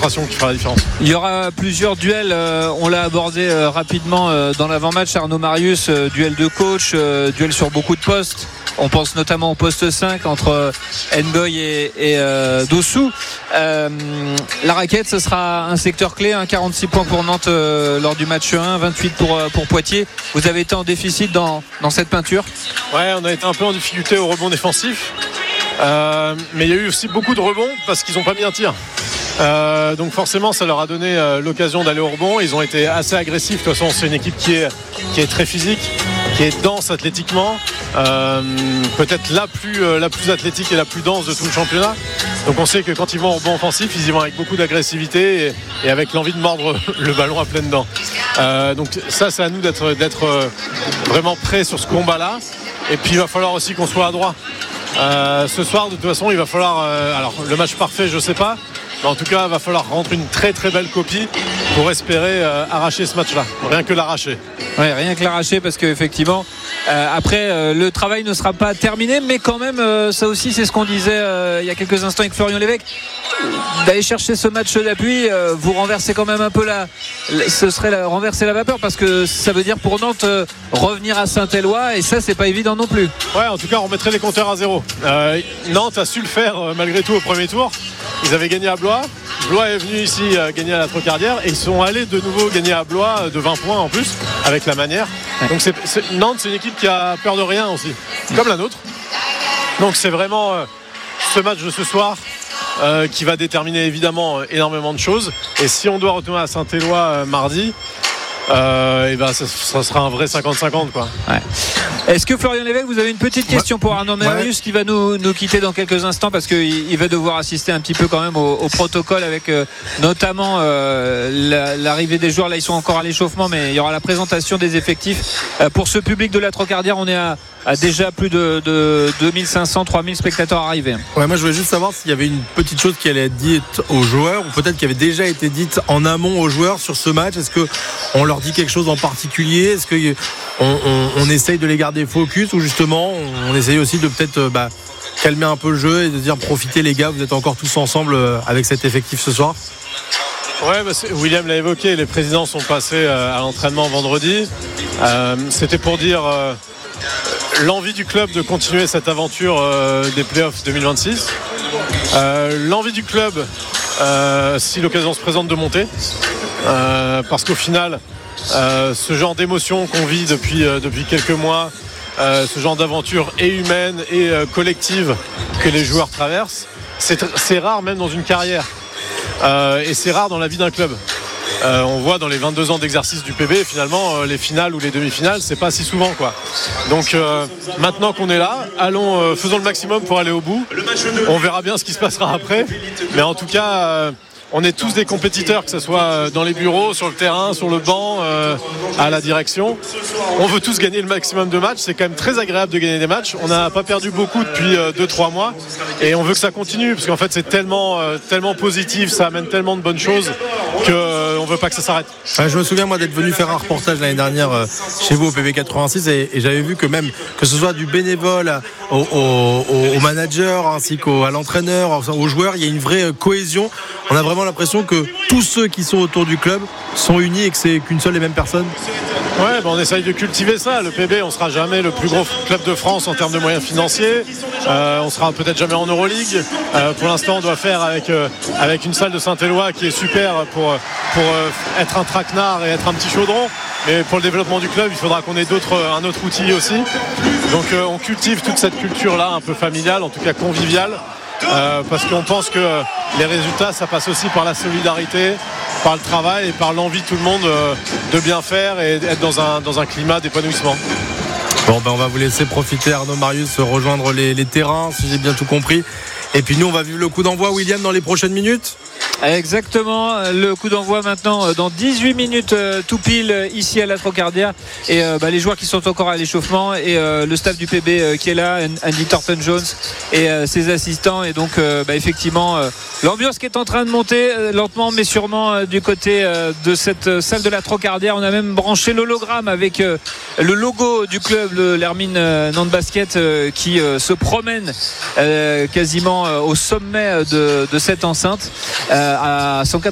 concentration qui fera la différence. Il y aura plusieurs duels, on l'a abordé rapidement dans l'avant-match, Arnaud Marius, duel de coach, duel sur beaucoup de postes. On pense notamment au poste 5 entre Ngoy et Dossou. La raquette, ce sera un secteur clé, 46 points pour Nantes lors du match 1, 28 pour Poitiers. Vous avez été en déficit dans cette peinture? Ouais, on a été un peu en difficulté au rebond défensif, mais il y a eu aussi beaucoup de rebonds parce qu'ils n'ont pas mis un tir. Donc forcément ça leur a donné l'occasion d'aller au rebond. Ils ont été assez agressifs. De toute façon c'est une équipe qui est très physique, qui est dense athlétiquement, peut-être la plus athlétique et la plus dense de tout le championnat. Donc on sait que quand ils vont au rebond offensif, ils y vont avec beaucoup d'agressivité et avec l'envie de mordre le ballon à pleines dents. Donc ça c'est à nous d'être vraiment prêts sur ce combat là. Et puis il va falloir aussi qu'on soit adroit. Ce soir de toute façon il va falloir alors le match parfait je sais pas, mais en tout cas il va falloir rendre une très très belle copie pour espérer arracher ce match là, rien que l'arracher. Ouais, rien que l'arracher parce qu'effectivement après le travail ne sera pas terminé, mais quand même ça aussi c'est ce qu'on disait il y a quelques instants avec Florian Lévesque, d'aller chercher ce match d'appui, vous renversez quand même un peu ce serait renverser la vapeur, parce que ça veut dire pour Nantes revenir à Saint-Éloi, et ça c'est pas évident non plus. Ouais, en tout cas on remettrait les compteurs à zéro. Nantes a su le faire malgré tout au premier tour. Ils avaient gagné à Blois. Blois est venu ici gagner à la Trocardière et ils sont allés de nouveau gagner à Blois de 20 points en plus avec la manière. Donc Nantes c'est une équipe qui a peur de rien aussi, comme la nôtre. Donc c'est vraiment ce match de ce soir qui va déterminer évidemment énormément de choses. Et si on doit retourner à Saint-Éloi mardi, et ben ça sera un vrai 50-50 quoi. Ouais. Est-ce que Florian Lévesque, vous avez une petite question pour Arnaud Marius qui va nous quitter dans quelques instants, parce qu'il va devoir assister un petit peu quand même au protocole avec notamment l'arrivée des joueurs. Là ils sont encore à l'échauffement, mais il y aura la présentation des effectifs pour ce public de la Trocardière. On est à déjà plus de 2500-3000 spectateurs arrivés. Ouais, moi je voulais juste savoir s'il y avait une petite chose qui allait être dite aux joueurs, ou peut-être qui avait déjà été dite en amont aux joueurs sur ce match. Est-ce qu'on leur dit quelque chose en particulier? Est-ce qu'on essaye de les garder focus, ou justement on essaye aussi de peut-être calmer un peu le jeu et de dire profitez les gars, vous êtes encore tous ensemble avec cet effectif ce soir? Ouais, William l'a évoqué, les présidents sont passés à l'entraînement vendredi. C'était pour dire l'envie du club de continuer cette aventure des playoffs 2026, l'envie du club si l'occasion se présente de monter, parce qu'au final ce genre d'émotion qu'on vit depuis quelques mois, ce genre d'aventure et humaine et collective que les joueurs traversent, c'est rare même dans une carrière, et c'est rare dans la vie d'un club. On voit dans les 22 ans d'exercice du PB, finalement les finales ou les demi-finales c'est pas si souvent quoi. Donc maintenant qu'on est là, faisons le maximum pour aller au bout. On verra bien ce qui se passera après, mais en tout cas on est tous des compétiteurs, que ce soit dans les bureaux, sur le terrain, sur le banc, à la direction. On veut tous gagner le maximum de matchs. C'est quand même très agréable de gagner des matchs. On n'a pas perdu beaucoup depuis 2-3 mois. Et on veut que ça continue, parce qu'en fait c'est tellement positif, ça amène tellement de bonnes choses qu'on ne veut pas que ça s'arrête. Je me souviens moi d'être venu faire un reportage l'année dernière chez vous au PB 86, et j'avais vu que même que ce soit du bénévole au manager ainsi qu'à l'entraîneur, aux joueurs, il y a une vraie cohésion. On a vraiment l'impression que tous ceux qui sont autour du club sont unis et que c'est qu'une seule et même personne. Ouais, on essaye de cultiver ça. Le PB, on sera jamais le plus gros club de France en termes de moyens financiers. On sera peut-être jamais en Euroleague. Pour l'instant, on doit faire avec une salle de Saint-Éloi qui est super pour être un traquenard et être un petit chaudron. Mais pour le développement du club, il faudra qu'on ait un autre outil aussi. Donc on cultive toute cette culture-là, un peu familiale, en tout cas conviviale. Parce qu'on pense que les résultats ça passe aussi par la solidarité, par le travail et par l'envie de tout le monde de bien faire et d'être dans un climat d'épanouissement. Bon on va vous laisser profiter, Arnaud Marius, rejoindre les terrains si j'ai bien tout compris, et puis nous on va vivre le coup d'envoi, William, dans les prochaines minutes. Exactement, le coup d'envoi maintenant dans 18 minutes tout pile ici à la Trocardière, et les joueurs qui sont encore à l'échauffement et le staff du PB qui est là, Andy Thornton-Jones et ses assistants, et donc effectivement l'ambiance qui est en train de monter lentement mais sûrement du côté de cette salle de la Trocardière. On a même branché l'hologramme avec le logo du club, l'Hermine Nantes Basket, qui se promène quasiment au sommet de cette enceinte à 180